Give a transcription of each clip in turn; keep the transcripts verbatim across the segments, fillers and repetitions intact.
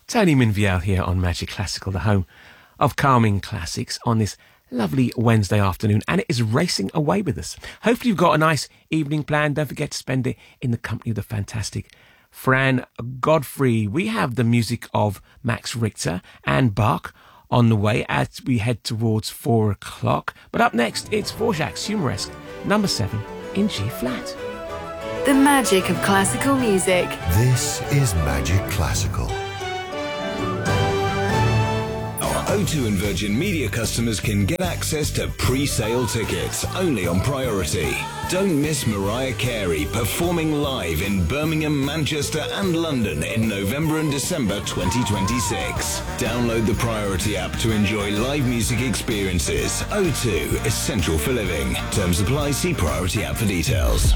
Tony Minviel here on Magic Classical, the home of calming classics on this lovely Wednesday afternoon, and it is racing away with us. Hopefully you've got a nice evening planned. Don't forget to spend it in the company of the fantastic Fran Godfrey. We have the music of Max Richter and Bach on the way as we head towards four o'clock. But up next, it's Dvorak's Humoresque, number seven in G flat. The magic of classical music. This is Magic Classical. O two and Virgin Media customers can get access to pre-sale tickets only on Priority. Don't miss Mariah Carey performing live in Birmingham, Manchester and London in November and December twenty twenty-six. Download the Priority app to enjoy live music experiences. O two, essential for living. Terms apply. See Priority app for details.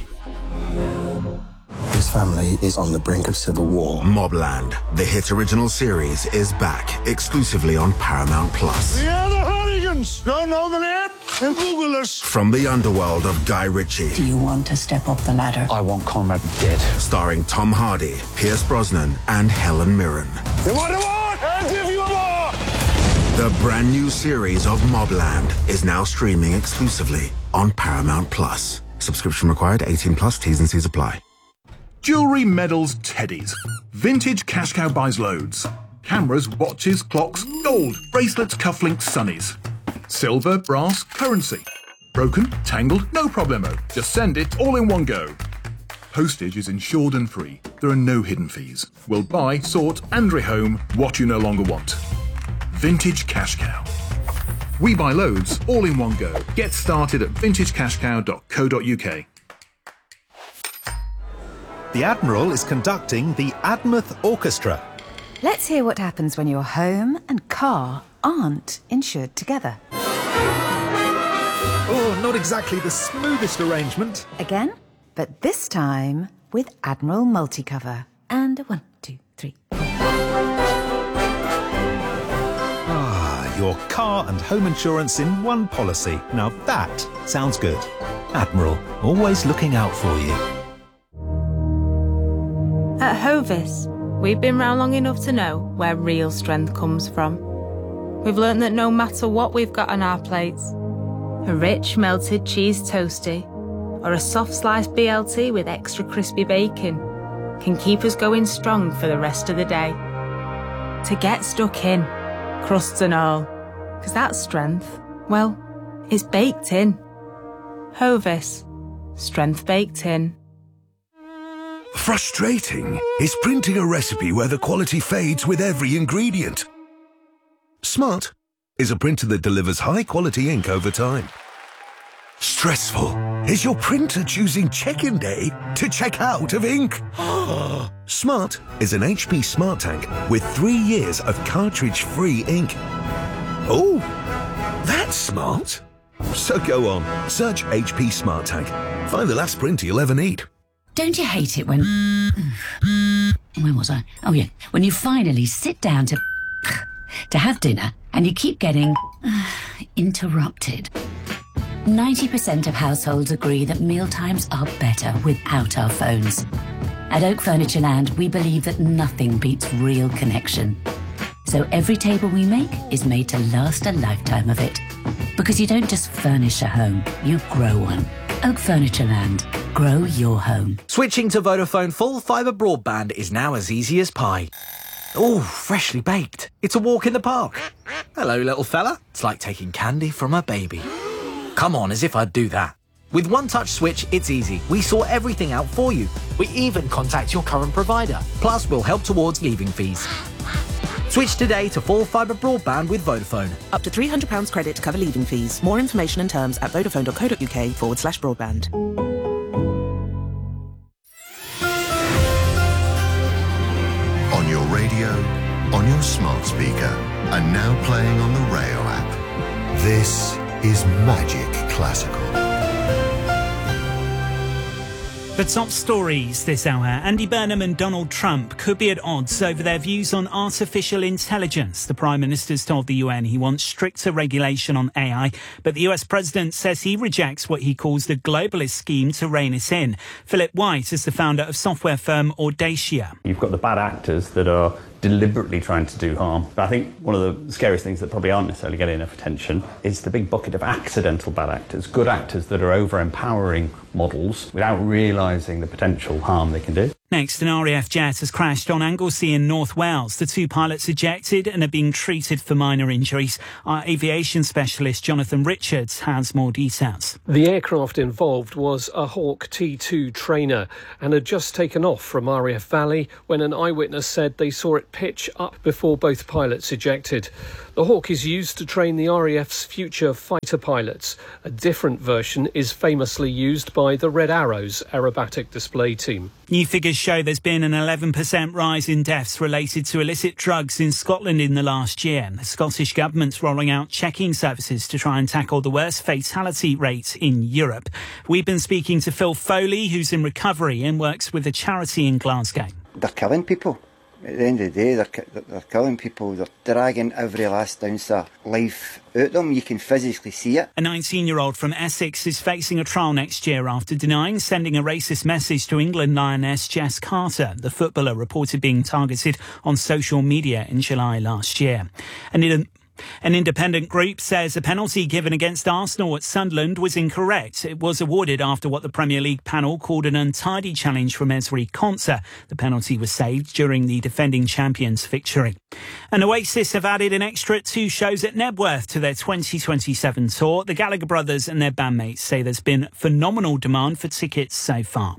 His family is on the brink of civil war. Mobland, the hit original series, is back exclusively on Paramount Plus. We are the hooligans! Don't know the name? And Google us. From the underworld of Guy Ritchie. Do you want to step up the ladder? I want Conrad dead. Starring Tom Hardy, Pierce Brosnan, and Helen Mirren. You want a war? I'll give you a war! The brand new series of Mobland is now streaming exclusively on Paramount Plus. Subscription required, eighteen plus, T's and C's apply. Jewellery, medals, teddies. Vintage Cash Cow buys loads. Cameras, watches, clocks, gold, bracelets, cufflinks, sunnies. Silver, brass, currency. Broken, tangled, no problemo. Just send it all in one go. Postage is insured and free. There are no hidden fees. We'll buy, sort and rehome what you no longer want. Vintage Cash Cow. We buy loads all in one go. Get started at vintage cash cow dot co dot uk. The Admiral is conducting the Admouth Orchestra. Let's hear what happens when your home and car aren't insured together. Oh, not exactly the smoothest arrangement. Again, but this time with Admiral Multicover. And a one, two, three, four. Ah, your car and home insurance in one policy. Now that sounds good. Admiral, always looking out for you. At Hovis, we've been round long enough to know where real strength comes from. We've learned that no matter what we've got on our plates, a rich melted cheese toastie or a soft sliced B L T with extra crispy bacon can keep us going strong for the rest of the day. To get stuck in, crusts and all, because that strength, well, is baked in. Hovis, strength baked in. Frustrating is printing a recipe where the quality fades with every ingredient. Smart is a printer that delivers high-quality ink over time. Stressful is your printer choosing check-in day to check out of ink. Smart is an H P Smart Tank with three years of cartridge-free ink. Oh, that's smart. So go on, search H P Smart Tank. Find the last printer you'll ever need. Don't you hate it when... Where was I? Oh, yeah. When you finally sit down to... to have dinner and you keep getting... interrupted. ninety percent of households agree that mealtimes are better without our phones. At Oak Furnitureland, we believe that nothing beats real connection. So every table we make is made to last a lifetime of it. Because you don't just furnish a home, you grow one. Oak Furnitureland. Grow your home. Switching to Vodafone full fibre broadband is now as easy as pie. Oh, freshly baked. It's a walk in the park. Hello, little fella. It's like taking candy from a baby. Come on, as if I'd do that. With One Touch Switch, it's easy. We sort everything out for you. We even contact your current provider. Plus, we'll help towards leaving fees. Switch today to full fibre broadband with Vodafone. Up to three hundred pounds credit to cover leaving fees. More information and terms at vodafone dot co dot uk forward slash broadband. On your radio, on your smart speaker, and now playing on the Rayo app. This is Magic Classical. The top stories this hour. Andy Burnham and Donald Trump could be at odds over their views on artificial intelligence. The Prime Minister's told the U N he wants stricter regulation on A I, but the U S President says he rejects what he calls the globalist scheme to rein it in. Philip White is the founder of software firm Audacia. You've got the bad actors that are deliberately trying to do harm. But I think one of the scariest things that probably aren't necessarily getting enough attention is the big bucket of accidental bad actors, good actors that are over-empowering models without realising the potential harm they can do. Next, an R A F jet has crashed on Anglesey in North Wales. The two pilots ejected and are being treated for minor injuries. Our aviation specialist Jonathan Richards has more details. The aircraft involved was a Hawk T two trainer and had just taken off from R A F Valley when an eyewitness said they saw it pitch up before both pilots ejected. The Hawk is used to train the R A F's future fighter pilots. A different version is famously used by the Red Arrows aerobatic display team. New figures show there's been an eleven percent rise in deaths related to illicit drugs in Scotland in the last year. The Scottish Government's rolling out checking services to try and tackle the worst fatality rate in Europe. We've been speaking to Phil Foley, who's in recovery and works with a charity in Glasgow. They're killing people. At the end of the day, they're, they're killing people. They're dragging every last ounce of life out them. You can physically see it. A nineteen-year-old from Essex is facing a trial next year after denying sending a racist message to England lioness Jess Carter. The footballer reported being targeted on social media in July last year. And in a An independent group says a penalty given against Arsenal at Sunderland was incorrect. It was awarded after what the Premier League panel called an untidy challenge from Ezri Konsa. The penalty was saved during the defending champions' victory. And Oasis have added an extra two shows at Nebworth to their twenty twenty-seven tour. The Gallagher brothers and their bandmates say there's been phenomenal demand for tickets so far.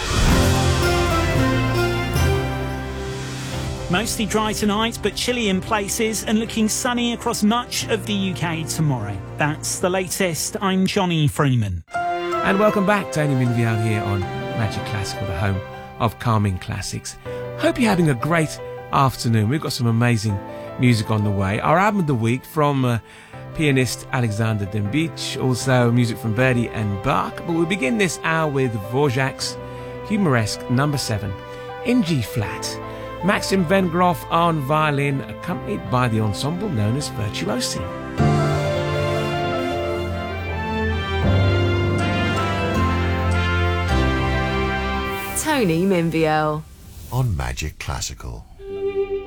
Mostly dry tonight, but chilly in places and looking sunny across much of the U K tomorrow. That's the latest. I'm Johnny Freeman. And welcome back. Tony Minvial here on Magic Classical, the home of calming classics. Hope you're having a great afternoon. We've got some amazing music on the way. Our album of the week from uh, pianist Alexander Dembich, also music from Verdi and Bach. But we'll begin this hour with Dvorak's Humoresque number seven in G-flat. Maxim Van Groff on violin, accompanied by the ensemble known as Virtuosi. Tony Minviel on Magic Classical.